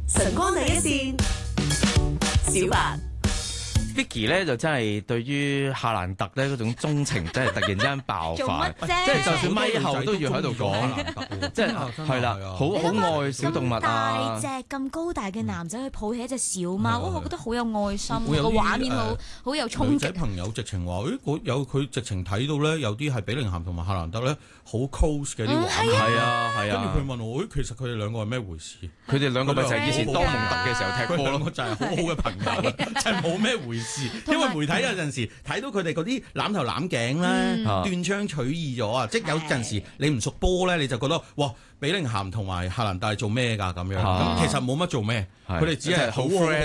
晨光第一線，小白。 Vicky 咧就真係對於夏蘭特咧嗰種鍾情真係突然之間爆發，即係就算咪後都要喺度講，即係係啦，好愛小動物啊！ 大隻咁高大嘅男仔去抱起一隻小貓，我覺得好有愛心，個畫面好有衝擊。 女仔朋友直情話：有佢直情睇到咧，有啲係比靈咸同埋夏蘭特咧好 close 嘅啲畫面。 係啊。跟住佢問我：其實佢哋兩個係咩回事？ 佢哋兩個咪就係以前多蒙特嘅時候踢波咯， 就係好好嘅朋友，就係冇咩回事。因為媒體有陣時睇到佢哋嗰啲攬頭攬頸咧，斷章取義咗啊！即係有陣時你唔熟波咧，你就覺得哇，比靈咸同埋夏蘭特係做咩㗎咁樣？咁其實冇乜做咩，佢哋只係好 friend。